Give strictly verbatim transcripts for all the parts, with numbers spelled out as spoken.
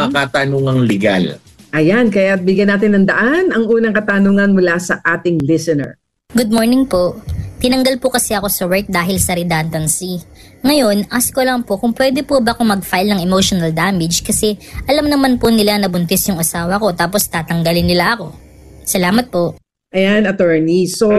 mga katanungang legal. Ayan, kaya bigyan natin ng daan ang unang katanungan mula sa ating listener. Good morning po. Tinanggal po kasi ako sa work dahil sa redundancy. Ngayon, ask ko lang po kung pwede po ba akong mag-file ng emotional damage kasi alam naman po nila na buntis yung asawa ko tapos tatanggalin nila ako. Salamat po. Ayan, attorney. So,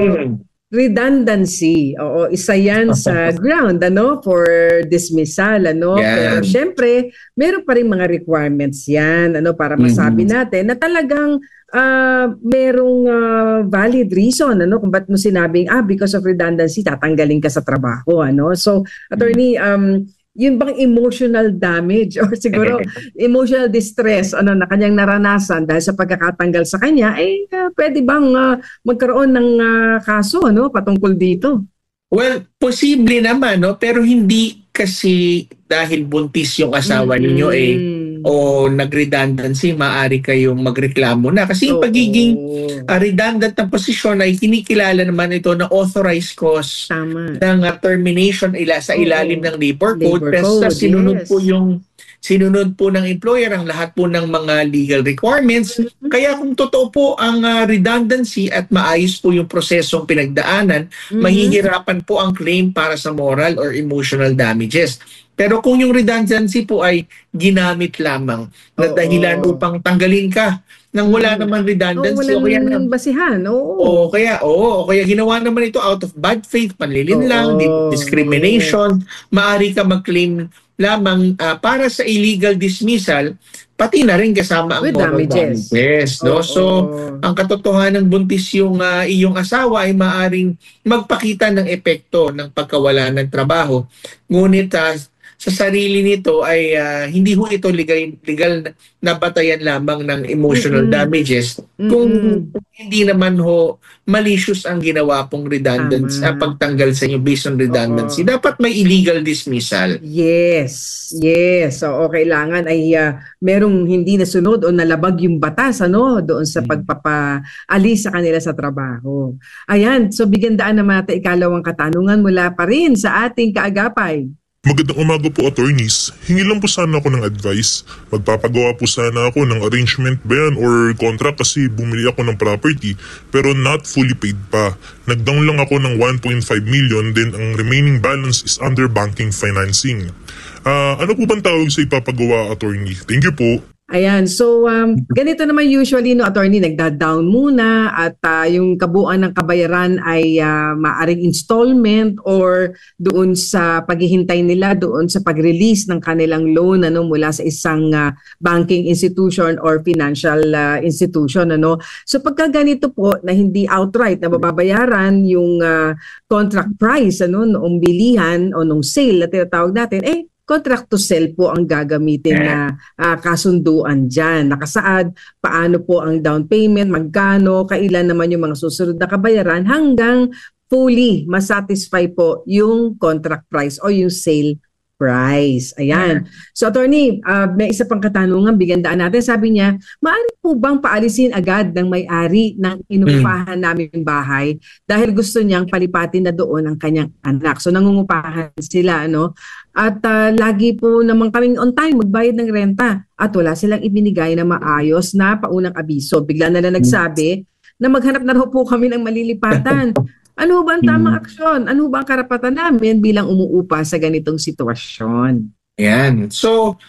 redundancy, oo, isa yan sa ground ano for dismissal ano Yan. Pero syempre meron pa rin mga requirements yan ano para masabi natin na talagang uh, merong uh, valid reason ano kung ba't mo sinabing ah because of redundancy tatanggalin ka sa trabaho ano. So attorney, um yun bang emotional damage or siguro emotional distress ano na kanyang naranasan dahil sa pagkakatanggal sa kanya ay eh, uh, pwede bang uh, magkaroon ng uh, kaso ano patungkol dito? Well, posible naman, no? Pero hindi kasi dahil buntis yung asawa Mm-hmm. ninyo eh o nag-redundancy, maaari kayong magreklamo na. Kasi yung pagiging uh, redundant na posisyon ay kinikilala naman ito na authorized cause Tama. ng uh, termination ila sa ilalim ng labor code. Labor Pero sa code, sinunod yes. po yung sinunod po ng employer ang lahat po ng mga legal requirements. Mm-hmm. Kaya kung totoo po ang uh, redundancy at maayos po yung prosesong pinagdaanan, mm-hmm. mahihirapan po ang claim para sa moral or emotional damages. Pero kung yung redundancy po ay ginamit lamang na dahilan oh, oh. upang tanggalin ka nang wala naman redundancy oh, o kaya na, basihan, oo. Oh. O kaya oo, o kaya ginawa naman ito out of bad faith, panlilinlang, oh, discrimination, oh. maaari ka mag-claim lamang uh, para sa illegal dismissal, pati na rin kasama ang with moral damages. damages, no? Oh, so, oh. ang katotohanan buntis yung uh, iyong asawa ay maaring magpakita ng epekto ng pagkawala ng trabaho. Ngunit uh, sa sarili nito ay uh, hindi ho ito legal, legal na batayan lamang ng emotional mm-hmm. damages kung mm-hmm. hindi naman ho malicious ang ginawa pong redundancy, uh, pagtanggal sa inyo based on redundancy. Oo. Dapat may illegal dismissal. Yes, yes. So, kailangan ay uh, merong hindi nasunod o nalabag yung batas ano doon sa pagpapaalis sa kanila sa trabaho. Ayan, so bigyan daan naman natin ikalawang katanungan mula pa rin sa ating kaagapay. Magandang umaga po, attorneys. Hingi lang po sana ako ng advice. Magpapagawa po sana ako ng arrangement ba yan or contract kasi bumili ako ng property pero not fully paid pa. Nag-down lang ako ng one point five million then ang remaining balance is under banking financing. Uh, ano po bang tawag sa ipapagawa, attorney? Thank you po. Ayan, so um, ganito naman usually no attorney, nagda-down muna at uh, yung kabuuan ng kabayaran ay uh, maaring installment or doon sa paghihintay nila doon sa pag-release ng kanilang loan ano mula sa isang uh, banking institution or financial uh, institution ano. So pagka ganito po na hindi outright na mababayaran yung uh, contract price ano noong bilihan o nung sale na tinatawag natin eh contract to sell po ang gagamitin na uh, kasunduan dyan. Nakasaad, paano po ang down payment, magkano, kailan naman yung mga susunod na kabayaran hanggang fully masatisfy po yung contract price o yung sale price. Ayan. So attorney, uh, may isa pang katanungan, bigyan daan natin. Sabi niya, maaari po bang paalisin agad ng may-ari ng inuupahan namin bahay dahil gusto niyang palipatin na doon ang kanyang anak. So nangungupahan sila, ano? At uh, lagi po naman kaming on time magbayad ng renta at wala silang ibinigay na maayos na paunang abiso. Bigla na lang nagsabi na maghanap na raw po kami ng malilipatan. Ano ba ang tamang aksyon? Ano ba ang karapatan namin bilang umuupa sa ganitong sitwasyon? Yan. So,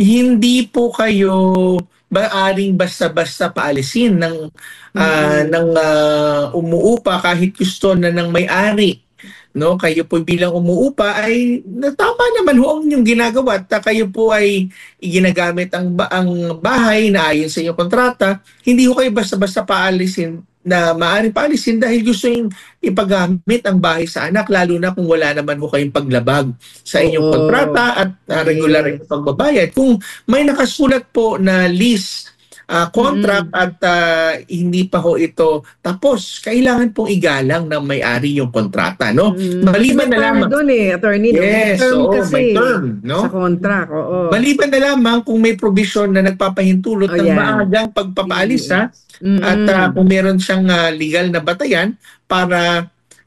hindi po kayo maaring basta-basta paalisin ng, uh, mm-hmm. ng uh, umuupa kahit gusto na ng may-ari. No, kayo po bilang umuupa ay tama naman ho ang inyong ginagawa at kayo po ay ginagamit ang, ang bahay na ayon sa inyong kontrata. Hindi ho kayo basta-basta paalisin na maaaring paalisin dahil gusto yung ipagamit ang bahay sa anak, lalo na kung wala naman ho kayong paglabag sa inyong oh, kontrata at uh, regular yes. yung pagbabayad. Kung may nakasulat po na lease uh, contract mm-hmm. at uh, hindi pa ho ito tapos, kailangan pong igalang ng may-ari yung kontrata, no? Mm-hmm. Maliban na lamang doon eh, attorney, yes, term oo, kasi may term, no? Sa contract, oo. Maliban na lamang kung may provision na nagpapahintulot oh, ng yeah. maagang pagpapaalis, ha? Mm-hmm. At uh, kung meron siyang uh, legal na batayan para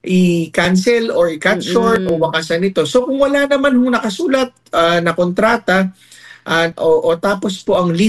i-cancel or i-cut mm-hmm. short o wakasan ito. So kung wala naman hong nakasulat uh, na kontrata uh, o, o tapos po ang lease